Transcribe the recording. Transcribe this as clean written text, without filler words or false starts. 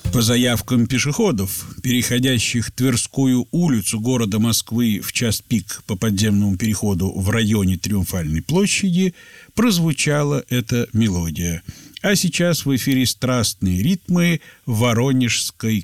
По заявкам пешеходов, переходящих Тверскую улицу города Москвы в час пик по подземному переходу в районе Триумфальной площади, прозвучала эта мелодия. А сейчас в эфире страстные ритмы воронежской